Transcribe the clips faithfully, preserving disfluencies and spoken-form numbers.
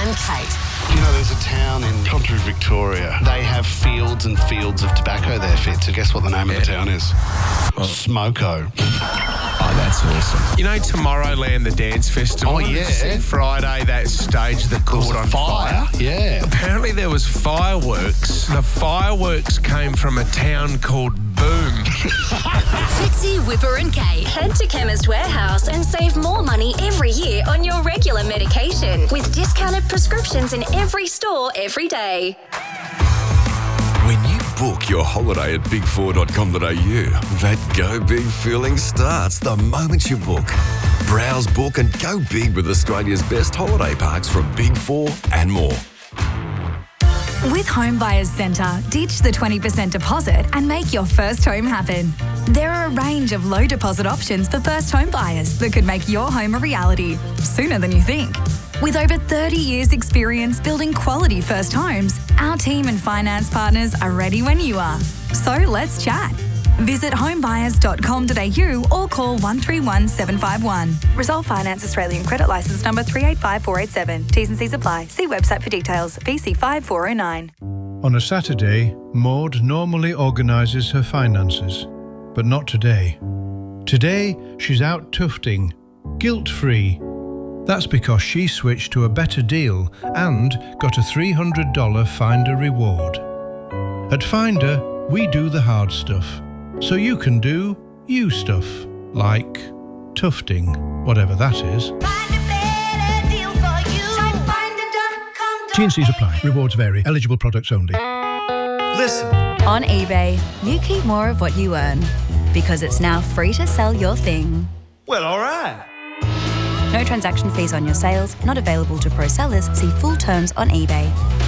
and Kate. You know, there's a town in country Victoria. They have fields and fields of tobacco there, Fitz. So guess what the name yeah. of the town is? Oh. Smoko. Oh, that's awesome. You know Tomorrowland, the dance festival? Oh, yeah. Friday, that stage that caught on fire. fire. Yeah. Apparently there was fireworks. The fireworks came from a town called Boom. Fitzy, Whipper and Kate. Head to Chemist Warehouse and save more money every year on your regular medication with discounted prescriptions in every store every day. When you book your holiday at big four dot com dot a u, that go big feeling starts the moment you book. Browse, book and go big with Australia's best holiday parks from Big Four and more. With Home Buyers Centre, ditch the twenty percent deposit and make your first home happen. There are a range of low deposit options for first home buyers that could make your home a reality sooner than you think. With over thirty years experience building quality first homes, our team and finance partners are ready when you are. So let's chat. Visit home buyers dot com dot a u or call one three one seven five one. Resolve Finance Australian Credit Licence number three eight five four eight seven. T's and C's apply. See website for details. V C five four oh nine. On a Saturday, Maud normally organises her finances, but not today. Today, she's out tufting, guilt-free. That's because she switched to a better deal and got a three hundred dollars Finder reward. At Finder, we do the hard stuff, so you can do you stuff, like tufting, whatever that is. T and C's apply. Rewards vary. Eligible products only. Listen. On eBay, you keep more of what you earn because it's now free to sell your thing. Well, all right. No transaction fees on your sales, not available to pro sellers. See full terms on eBay.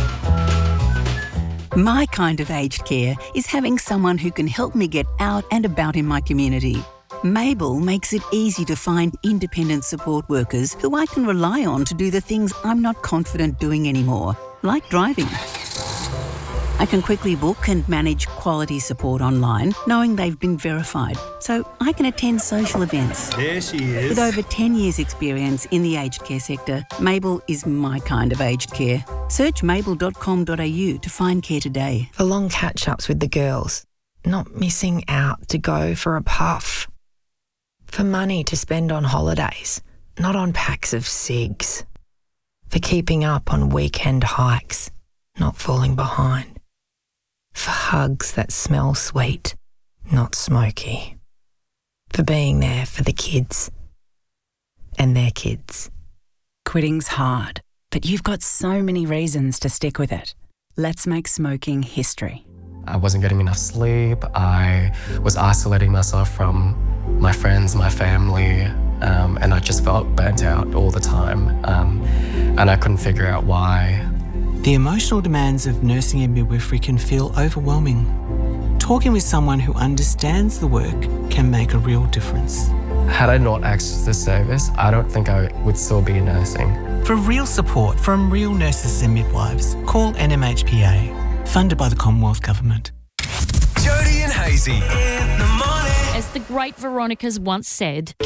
My kind of aged care is having someone who can help me get out and about in my community. Mabel makes it easy to find independent support workers who I can rely on to do the things I'm not confident doing anymore, like driving. I can quickly book and manage quality support online, knowing they've been verified, so I can attend social events. There she is. With over ten years' experience in the aged care sector, Mabel is my kind of aged care. Search mabel dot com dot a u to find care today. For long catch-ups with the girls, not missing out to go for a puff. For money to spend on holidays, not on packs of cigs. For keeping up on weekend hikes, not falling behind. For hugs that smell sweet, not smoky. For being there for the kids and their kids. Quitting's hard, but you've got so many reasons to stick with it. Let's make smoking history. I wasn't getting enough sleep. I was isolating myself from my friends, my family, um, and I just felt burnt out all the time. Um, and I couldn't figure out why. The emotional demands of nursing and midwifery can feel overwhelming. Talking with someone who understands the work can make a real difference. Had I not accessed this service, I don't think I would still be nursing. For real support from real nurses and midwives, call N M H P A, funded by the Commonwealth Government. Jody and Hazy in the morning. As the great Veronica's once said,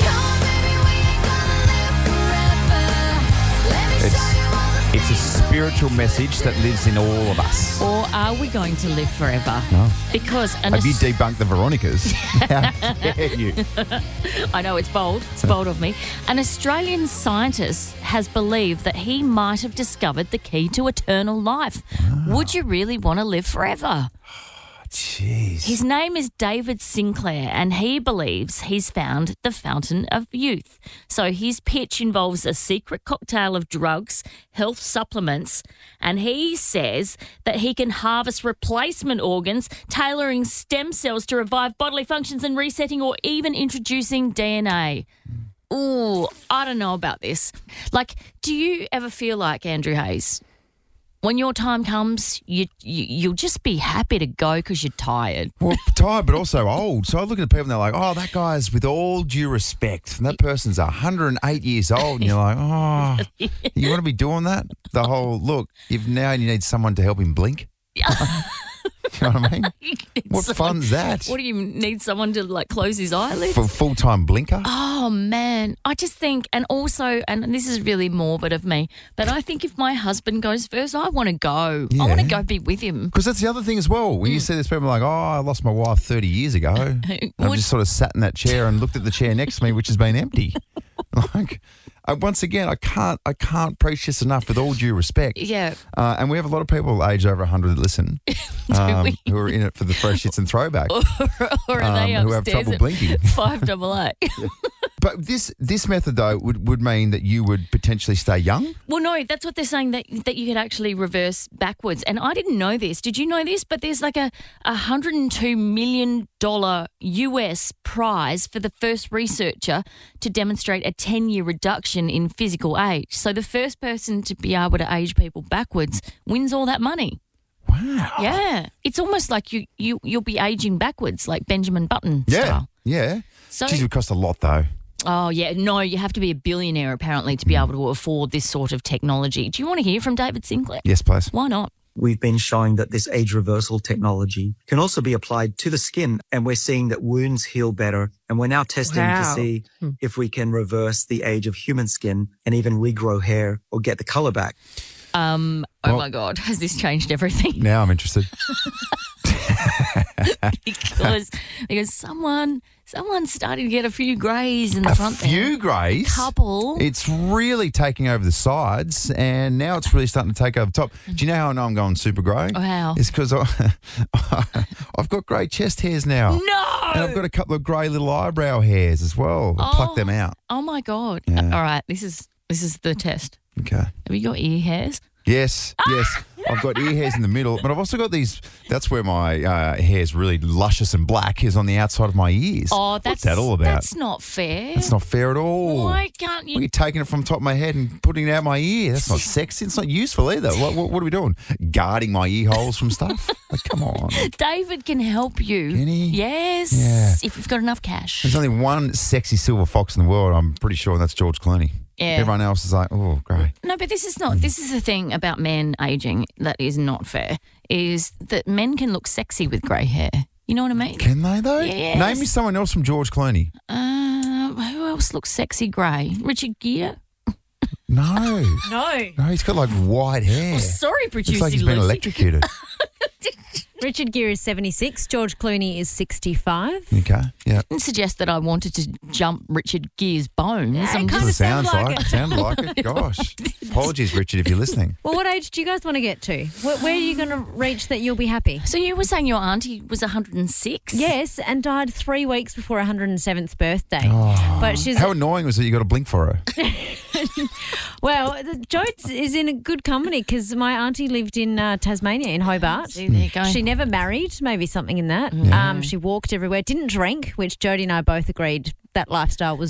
It's, it's a spiritual message that lives in all of us. or are we going to live forever? No. Because an Have you Aus- debunked the Veronicas? How dare you? I know, it's bold. It's bold of me. An Australian scientist has believed that he might have discovered the key to eternal life. Wow. Would you really want to live forever? Jeez. His name is David Sinclair, and he believes he's found the fountain of youth. So his pitch involves a secret cocktail of drugs, health supplements, and he says that he can harvest replacement organs, tailoring stem cells to revive bodily functions and resetting or even introducing D N A. Ooh, I don't know about this. Like, do you ever feel like, Andrew Hayes, when your time comes, you, you, you'll just be happy to go because you're tired. Well, tired, but also old. So I look at people and they're like, oh, that guy's, with all due respect, and that person's one hundred eight years old. And you're like, oh, you want to be doing that? The whole, look, if now you need someone to help him blink. You know what I mean? What fun's that? What do you need someone to like close his eyelids? For full-time blinker? Oh, man. I just think, and also, and this is really morbid of me, but I think if my husband goes first, I want to go. Yeah. I want to go be with him. Because that's the other thing as well. When you see this people like, oh, I lost my wife thirty years ago. And I've just sort of sat in that chair and looked at the chair next to me, which has been empty. Like, uh, once again, I can't I can't preach this enough with all due respect. Yeah. Uh, and we have a lot of people aged over one hundred that listen um, who are in it for the fresh hits and throwback. Or, or are um, they who have upstairs trouble at blinking. five double eight? But this this method, though, would, would mean that you would potentially stay young? Well, no, that's what they're saying, that that you could actually reverse backwards. And I didn't know this. Did you know this? But there's like a one hundred two million dollars U S prize for the first researcher to demonstrate a ten-year reduction in physical age. So the first person to be able to age people backwards wins all that money. Wow. Yeah. It's almost like you, you, you'll be aging backwards, like Benjamin Button Yeah, style. yeah. So- Geez, it would cost a lot, though. Oh, yeah. No, you have to be a billionaire, apparently, to be able to afford this sort of technology. Do you want to hear from David Sinclair? Yes, please. Why not? We've been showing that this age reversal technology can also be applied to the skin, and we're seeing that wounds heal better. And we're now testing Wow. to see if we can reverse the age of human skin and even regrow hair or get the color back. Um. Oh, Well- my God. Has this changed everything? Now I'm interested. because because someone someone's starting to get a few greys in the A front few there. greys. Couple. It's really taking over the sides, and now it's really starting to take over the top. Do you know how I know I'm going super grey? Oh, how? It's because I've got grey chest hairs now. No! And I've got a couple of grey little eyebrow hairs as well. I pluck them out. Oh, my God. Yeah. All right. This is this is the test. Okay. Have you got ear hairs? Yes, yes. I've got ear hairs in the middle, but I've also got these. That's where my uh, hair's really luscious and black, is on the outside of my ears. Oh, that's What's that all about? That's not fair. That's not fair at all. Why can't you? Well, you're taking it from the top of my head and putting it out my ear. That's not sexy. It's not useful either. What, what, what are we doing? Guarding my ear holes from stuff? Like, come on. David can help you. Can he? Yes. Yeah. If you've got enough cash. There's only one sexy silver fox in the world, I'm pretty sure, and that's George Clooney. Yeah. Everyone else is like, oh, great. No, but this is not. This is the thing about men aging that is not fair. Is that men can look sexy with grey hair? You know what I mean? Can they, though? Yes. Name me someone else from George Clooney. Uh, who else looks sexy grey? Richard Gere. No. No. No, he's got like white hair. Oh, sorry, Looks producer like he's been Lucy. electrocuted. Richard Gere is seventy-six. George Clooney is sixty-five. Okay, yeah. Didn't suggest that I wanted to jump Richard Gere's bones. Yeah, it I'm kinda That's what it sounds sounds like like. it. Sounds like it. Gosh. Apologies, Richard, if you're listening. Well, what age do you guys want to get to? Where, where are you going to reach that you'll be happy? So you were saying your auntie was one hundred six? Yes, and died three weeks before her one hundred seventh birthday. Oh. But she's How annoying was it you got to blink for her? well, the Jodes is in a good company because my auntie lived in uh, Tasmania in Hobart. See, there you go. She never married, maybe something in that. Yeah. Um, she walked everywhere, didn't drink, which Jodie and I both agreed that lifestyle was